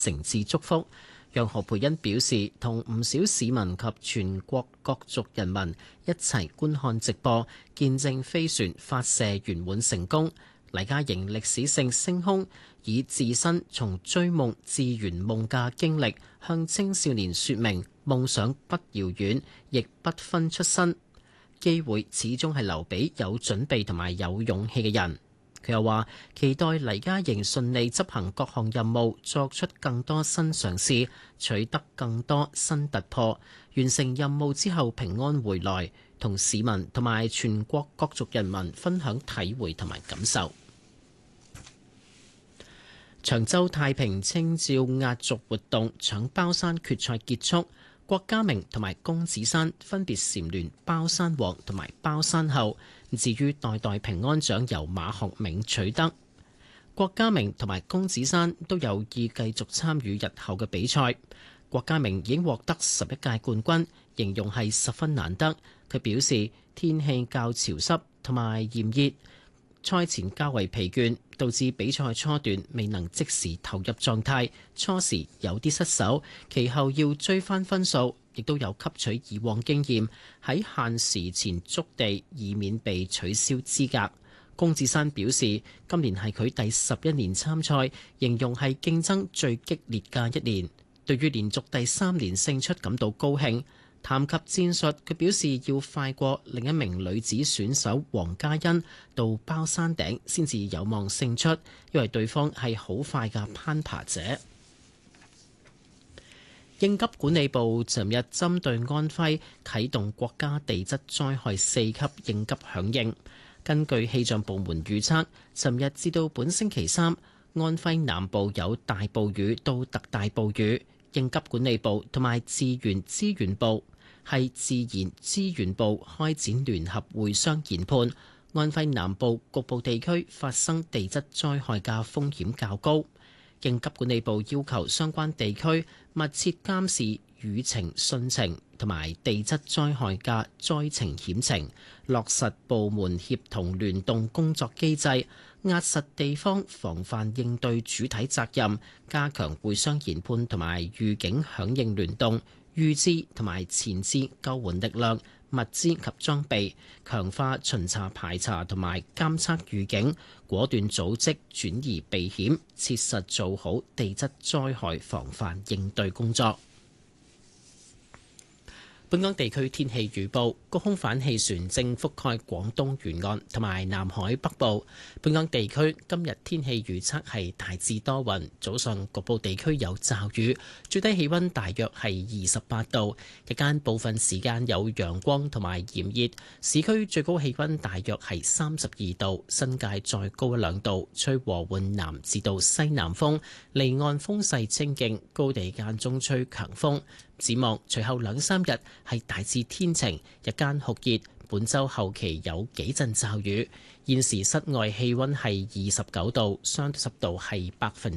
誠摯祝福。讓何培恩表示，同唔少市民及全國各族人民一齊觀看直播，見證飛船發射圓滿成功。黎嘉瑩歷史性升空，以自身從追夢至圓夢嘅經歷，向青少年說明夢想不遙遠，亦不分出身，機會始終係留俾有準備同埋有勇氣嘅人。佢又話：期待黎嘉瑩順利執行各項任務，作出更多新嘗試，取得更多新突破。完成任務之後平安回來，同市民同埋全國各族人民分享體會同埋感受。長洲太平清醮壓軸活動搶包山決賽結束，郭家明同埋龔子珊分別蟬聯包山王同埋包山后。至於代代平安獎由馬學銘取得，郭家明同埋龔子珊都有意繼續參與日後嘅比賽。郭家明已經獲得11屆冠軍，形容係十分難得。佢表示天氣較潮濕同埋炎熱，賽前較為疲倦，導致比賽初段未能即時投入狀態，初時有啲失手，其後要追翻分數，亦都有吸取以往經驗，喺限時前築地，以免被取消資格。龔子珊表示，今年係佢第11年參賽，形容係競爭最激烈嘅一年。對於連續第3年勝出感到高興。談及戰術，佢表示要快過另一名女子選手黃嘉欣到包山頂先至有望勝出，因為對方係好快嘅攀爬者。應急管理部尋日針對安徽啟動國家地質災害4級應急響應。根據氣象部門預測，尋日至到本星期三，安徽南部有大暴雨到特大暴雨。應急管理部同埋自然資源部係自然資源部開展聯合會商研判，安徽南部局部地區發生地質災害嘅風險較高。應急管理部要求相關地區密切監視雨情、汛情同埋地質災害嘅災情險情，落實部門協同聯動工作機制，壓實地方防範應對主體責任，加強會商研判同埋預警響應聯動，預置同埋前置救援力量、物資及裝備，強化巡查排查同埋監測預警，果斷組織轉移避險，切實做好地質災害防範應對工作。本港地區天氣預報，高空反氣旋正覆蓋廣東沿岸同埋南海北部。本港地區今日天氣預測係大致多雲，早上局部地區有驟雨，最低氣溫大約係28度，日間部分時間有陽光同埋炎熱，市區最高氣溫大約係32度，新界再高1-2度，吹和緩南至到西南風，離岸風勢清勁，高地間中吹強風。展望隨後2-3日係大致天晴，日間酷熱。本週後期有幾陣驟雨。現時室外氣溫係29度，相對濕度係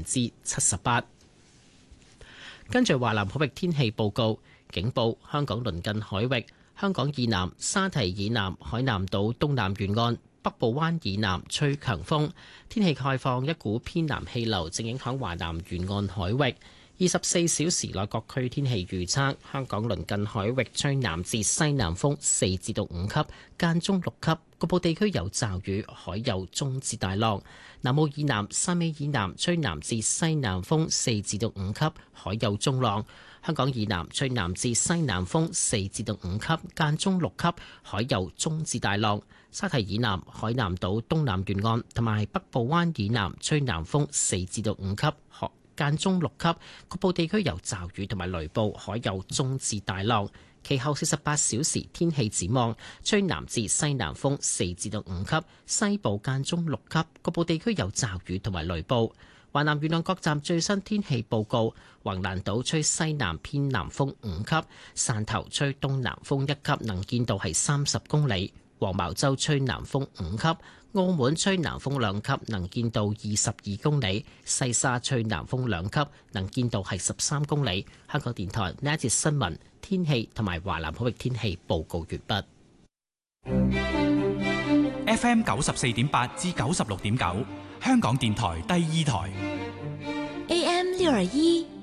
78%。跟住華南海域天氣報告，警報：香港鄰近海域、香港以南、沙堤以南、海南島東南沿岸、北部灣以南吹強風。天氣概況：一股偏南氣流正影響華南沿岸海域。24小時內各區天氣預測：香港鄰近海域吹南至西南風4至到5級，間中6級，局部地區有驟雨，海有中至大浪。南澳以南、汕尾以南吹南至西南風4至到5級，海有中浪。香港以南吹南至西南風4至到5級，間中6級，海有中至大浪。沙堤以南、海南島東南沿岸同埋北部灣以南吹南風4至到5級，間中6級，局部地區有驟雨同埋雷暴，海有中至大浪。其後48小時天氣展望：吹南至西南風4至到5級，西部間中6級，局部地區有驟雨同埋雷暴。華南沿岸各站最新天氣報告：橫瀾島吹西南偏南風5級，汕頭吹東南風1級，能見度係30公里；黃茅洲吹南風5級。澳門吹南風2級，能見度22公里；西沙吹南風2級，能見度係13公里。香港電台呢一節新聞天氣同埋華南海域天氣報告完畢。 FM 94.8至96.9，香港電台第2台。 AM FM621